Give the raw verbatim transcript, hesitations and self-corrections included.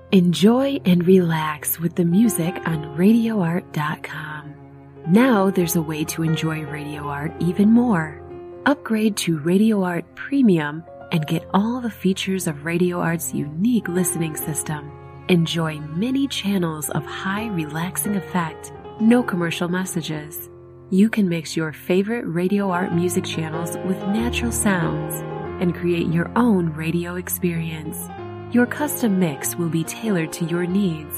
Enjoy and relax with the music on radio art dot com. Now there's a way to enjoy Radio Art even more. Upgrade to Radio Art Premium and get all the features of Radio Art's unique listening system. Enjoy many channels of high relaxing effect, no commercial messages. You can mix your favorite Radio Art music channels with natural sounds and create your own radio experience. Your custom mix will be tailored to your needs